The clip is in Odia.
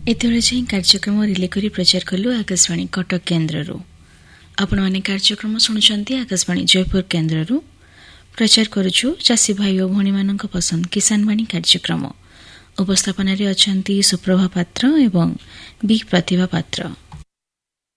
ଏତେବେଳେ ଯାଇ କାର୍ଯ୍ୟକ୍ରମ ରିଲେ କରି ପ୍ରଚାର କଲୁ ଆକାଶବାଣୀ କଟକ କେନ୍ଦ୍ରରୁ। ଆପଣମାନେ କାର୍ଯ୍ୟକ୍ରମ ଶୁଣୁଛନ୍ତି ଆକାଶବାଣୀ ଜୟପୁର କେନ୍ଦ୍ରରୁ। ପ୍ରଚାର କରୁଛୁ ଚାଷୀ ଭାଇ ଓ ଭଉଣୀମାନଙ୍କ ପସନ୍ଦ କିଷାନବାଣୀ କାର୍ଯ୍ୟକ୍ରମ। ଉପସ୍ଥାପନାରେ ଅଛନ୍ତି ସୁପ୍ରଭା ପାତ୍ର ଏବଂ ବି ପ୍ରତିଭା ପାତ୍ର।